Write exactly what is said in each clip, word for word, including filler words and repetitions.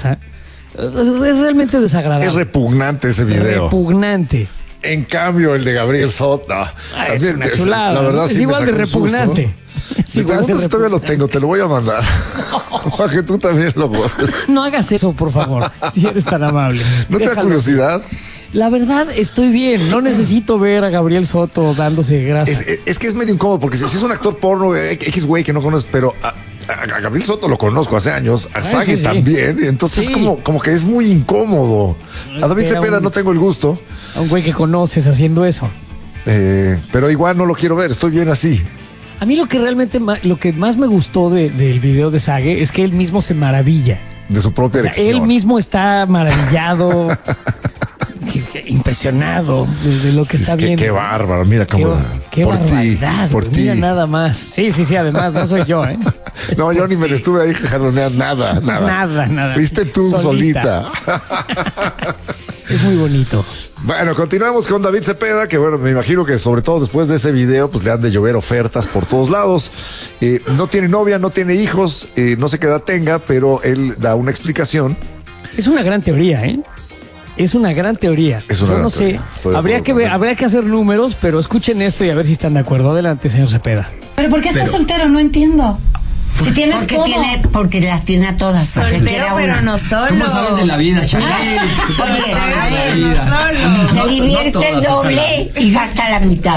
casa. Es realmente desagradable. Es repugnante ese video. Repugnante. En cambio, el de Gabriel Soto, no, Ah, es una chulada. la verdad, es sí igual me de sacó un susto. repugnante. Es Me igual de pregunto si todavía lo repugnante. tengo, te lo voy a mandar. Para que tú también lo borres. No hagas eso, por favor, si eres tan amable. ¿No te da Déjalo. curiosidad? La verdad, estoy bien. No necesito ver a Gabriel Soto dándose grasa. Es, es- es que es medio incómodo, porque si, si es un actor porno, eh, X güey que no conoces, pero a, a- a Gabriel Soto lo conozco hace años, a Ah, Sage sí, sí. también, y entonces Sí. como, como que es muy incómodo. A David Era Cepeda un- no tengo el gusto, A un güey que conoces haciendo eso. eh, pero igual no lo quiero ver, estoy bien así. A mí lo que realmente ma- lo que más me gustó de- del video de Sage es que él mismo se maravilla. De su propia O sea, elección. él mismo está maravillado, que- que impresionado de, de lo que Sí, está qué- viendo. qué bárbaro, mira Qué, cómo- ba- qué por ti, barbaridad. por güey, mira ti. nada más. Sí, sí, sí, además, no soy yo, ¿eh? No, yo ni me le estuve ahí jaloneando nada, nada. Nada, nada. Fuiste tú solita. Solita. Es muy bonito. Bueno, continuamos con David Cepeda, que bueno, me imagino que sobre todo después de ese video, pues le han de llover ofertas por todos lados. Eh, no tiene novia, no tiene hijos, eh, no sé qué edad tenga, pero él da una explicación. Es una gran teoría, ¿eh? Es una gran teoría. Es una Yo gran no sé. teoría. Estoy de Habría acuerdo que con ver, él. habría que hacer números, pero escuchen esto y a ver si están de acuerdo. Adelante, señor Cepeda. ¿Pero por qué estás Pero- soltero? No entiendo. Si tienes Porque todo. tiene, porque las tiene a todas. porque Soltero, quiere a pero una. no solo. ¿Cómo sabes de la vida, Charlie? ¿Cómo Oye, sabes de la no vida? solo. Se No- no divierte todas, el doble y gasta la mitad.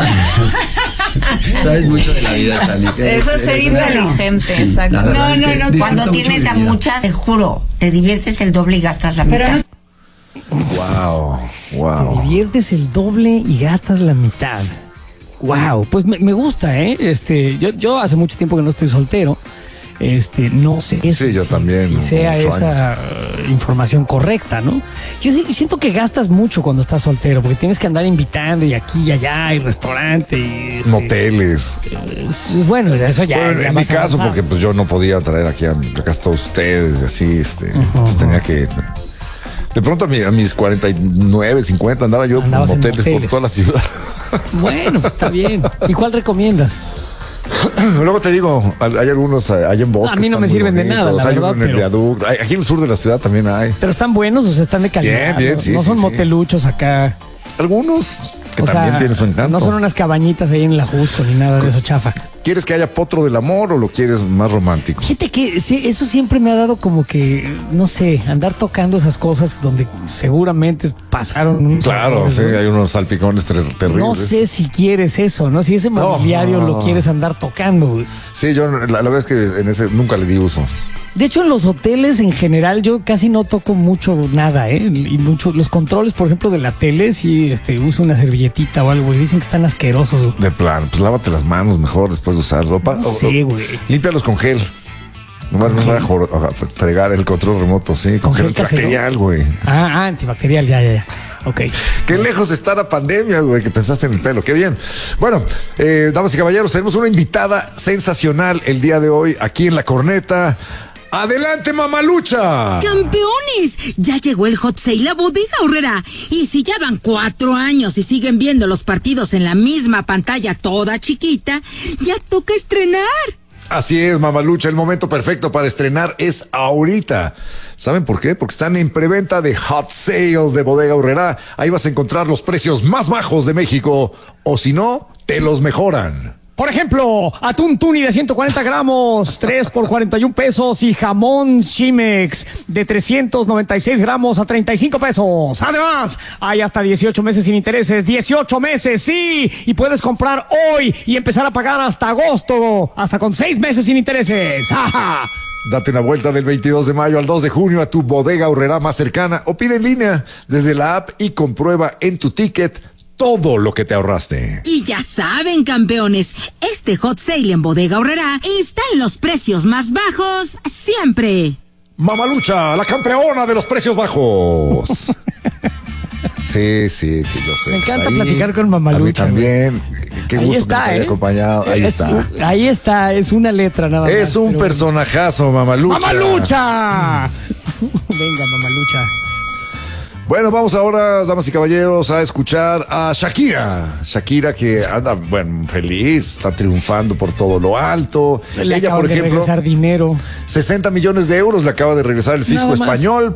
Sabes mucho de la vida, Charlie. Eso Eres- es ser eres una- inteligente, Sí, exacto. la verdad No, es no, que no, disfruto Cuando mucho tienes mi a vida. muchas, te juro, te diviertes el doble y gastas la Pero mitad. no- Wow, Te wow. diviertes el doble y gastas la mitad. Wow, pues me, me gusta, ¿eh? Este, yo, yo hace mucho tiempo que no estoy soltero. Este, no sé Sí, si, yo si- también, si sea ocho esa uh, información correcta, ¿no? Yo sí- siento que gastas mucho cuando estás soltero, porque tienes que andar invitando y aquí y allá, y restaurante, y este, Moteles. eh, bueno, eso ya. Bueno, ya en mi vas caso, avanzado. porque pues yo no podía traer aquí a, acá hasta ustedes y así, este, entonces tenía que. De pronto a, mi- a mis cuarenta y nueve, cincuenta andaba yo en Andabas en moteles por moteles. toda la ciudad. Bueno, pues está bien. ¿Y cuál recomiendas? Luego te digo, hay hay algunos eh, hay en bosques. A mí no están me muy sirven de bonitos, nada, la hay verdad, uno en el pero- viaducto. Hay- aquí en el sur de la ciudad también hay. Pero están buenos, o sea, están de calidad. Bien, bien, ¿no? sí, No sí, son sí. moteluchos acá. Algunos que O también sea, tienen su encanto. no son unas cabañitas ahí en la Jusco ni nada de eso chafa. ¿Quieres que haya potro del amor o lo quieres más romántico? Fíjate que sí, eso siempre me ha dado como que, no sé, andar tocando esas cosas donde seguramente pasaron unos Claro, errores, sí, ¿no? hay unos salpicones ter- terribles. No sé si quieres eso, ¿no? Si ese mobiliario no. lo quieres andar tocando, güey. Sí, yo la, la verdad es que en ese nunca le di uso. De hecho, en los hoteles en general yo casi no toco mucho nada, ¿eh? Y mucho, los controles, por ejemplo, de la tele, sí, este, uso una servilletita o algo y dicen que están asquerosos, güey. De plan, pues lávate las manos mejor después de usarlo. Pa- No o- sé, o- güey. Límpialos con gel. No va no va a jor- a fregar el control remoto, sí, con, ¿Con gel gel casero? antibacterial, güey. Ah, ah, antibacterial, ya, ya, ya. Ok. Qué lejos está la pandemia, güey, que pensaste en el pelo. Qué bien. Bueno, eh, damas y caballeros, tenemos una invitada sensacional el día de hoy aquí en La Corneta. ¡Adelante, mamalucha! ¡Campeones! Ya llegó el Hot Sale a Bodega Aurrerá. Y si ya van cuatro años y siguen viendo los partidos en la misma pantalla toda chiquita, ya toca estrenar. Así es, mamalucha, el momento perfecto para estrenar es ahorita. ¿Saben por qué? Porque están en preventa de Hot Sale de Bodega Aurrerá. Ahí vas a encontrar los precios más bajos de México. O si no, te los mejoran. Por ejemplo, atún tuni de ciento cuarenta gramos, tres por cuarenta y un pesos y jamón Chimex de trescientos noventa y seis gramos a treinta y cinco pesos. Además, hay hasta dieciocho meses sin intereses, dieciocho meses, sí, y puedes comprar hoy y empezar a pagar hasta agosto, hasta con seis meses sin intereses. ¡Ja, ja! Date una vuelta del veintidós de mayo al dos de junio a tu Bodega Aurrerá más cercana o pide en línea desde la app y comprueba en tu ticket todo lo que te ahorraste. Y ya saben, campeones, este Hot Sale en Bodega Aurrerá está en los precios más bajos siempre. Mamalucha, la campeona de los precios bajos. Sí, sí, sí, lo sé. Me encanta Ahí, platicar con Mamalucha, A mí también. Qué Ahí gusto está, que nos haya ¿eh? acompañado. Ahí Es- está. Ahí está, es una letra nada más. Es un pero- personajazo, Mamalucha. ¡Mamalucha! Venga, Mamalucha. Bueno, vamos ahora, damas y caballeros, a escuchar a Shakira. Shakira que anda, bueno, feliz, está triunfando por todo lo alto. Le Ella, acaban por de ejemplo, regresar dinero. sesenta millones de euros le acaba de regresar el fisco Nada más. español